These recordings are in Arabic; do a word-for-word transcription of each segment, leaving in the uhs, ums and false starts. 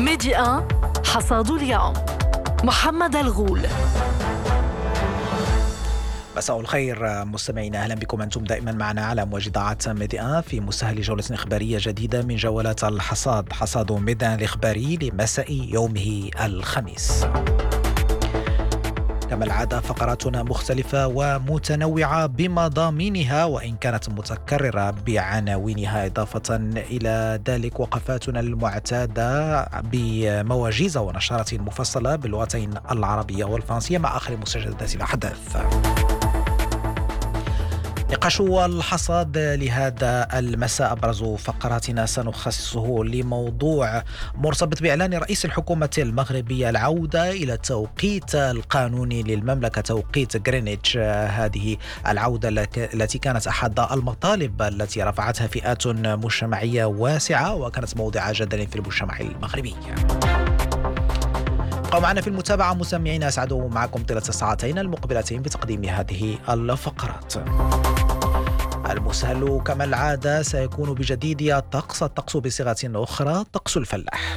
ميدي واحد حصاد اليوم محمد الغول. مساء الخير مستمعينا، أهلا بكم. أنتم دائما معنا على موجة إذاعة ميدي واحد في مسهل جولة إخبارية جديدة من جولات الحصاد، حصاد ميدي واحد الإخباري لمساء يومه الخميس. كما العادة فقراتنا مختلفة ومتنوعة بمضامينها وإن كانت متكررة بعناوينها، إضافة إلى ذلك وقفاتنا المعتادة بمواجيز ونشرات مفصلة باللغتين العربية والفرنسية مع آخر مستجدات الأحداث. نقاش الحصاد لهذا المساء أبرز فقراتنا سنخصصه لموضوع مرتبط بإعلان رئيس الحكومة المغربية العودة إلى التوقيت القانوني للمملكة، توقيت غرينتش. هذه العودة التي كانت أحد المطالب التي رفعتها فئات مجتمعية واسعة وكانت موضع جدل في المجتمع المغربي. بقوا معنا في المتابعة مستمعين، أسعد معكم طيلة الساعتين المقبلتين بتقديم هذه الفقرات. المسهل كما العادة سيكون بجديد الطقس، الطقس بصيغة أخرى طقس الفلاح.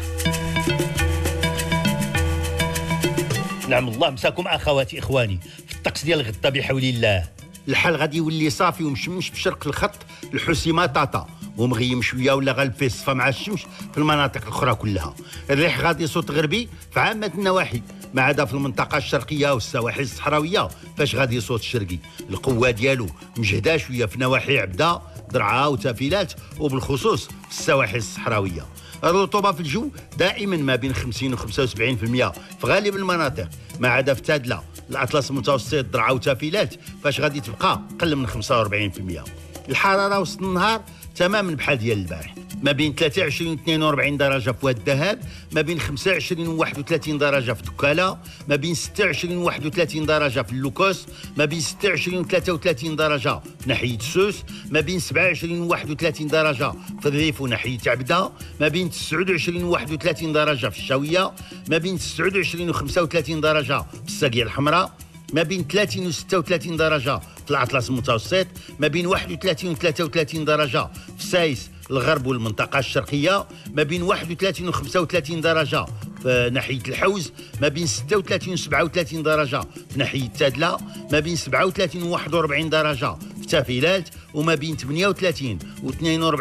نعم الله مساكم أخواتي إخواني في الطقس ديال غدا بحول الله. الحال غادي يولي صافي ومشمش في شرق الخط الحسيمة طاطا، ومغيم شويه ولا غالب فيه الصفا مع الشمس في المناطق الاخرى كلها. الريح غادي صوت غربي في عامه النواحي ما عدا في المنطقه الشرقيه والسواحل الصحراويه فاش غادي صوت شرقي. القوه ديالو مجهده شويه في نواحي عبده درعا وتافيلات وبالخصوص في السواحل الصحراويه. الرطوبه في الجو دائما ما بين خمسين و خمسة وسبعين بالمئة في غالب المناطق ما عدا في تادله الاطلس المتوسط درعا وتافيلات فاش غادي تبقى قل من خمسة وأربعين بالمئة. الحراره وسط النهار تماما بحال ديال البارح، ما بين ثلاثة وعشرين و اثنين وأربعين درجه في واد الذهب، ما بين خمسة وعشرين و واحد وثلاثين درجه في دكاله، ما بين ستة وعشرين و واحد وثلاثين درجه في اللوكوس، ما بين ستة وعشرين و ثلاثة وثلاثين درجه في ناحيه السوس، ما بين سبعة وعشرين و واحد وثلاثين درجه في الريف وناحيه عبده، ما بين تسعة وعشرين و واحد وثلاثين درجه في الشاويه، ما بين تسعة وعشرين و خمسة وثلاثين درجه في الساقيه الحمراء، ما بين ثلاثين و ستة وثلاثين درجه في الأطلس المتوسط، ما بين واحد وثلاثين و ثلاثة وثلاثين درجه في سايس الغرب والمنطقه الشرقيه، ما بين واحد وثلاثين و خمسة وثلاثين درجه في ناحيه الحوز، ما بين ستة وثلاثين و سبعة وثلاثين درجه في ناحيه تادله، ما بين سبعة وثلاثين و واحد وأربعين درجه في تافيلات، وما بين ثمانية وثلاثين و اثنين وأربعين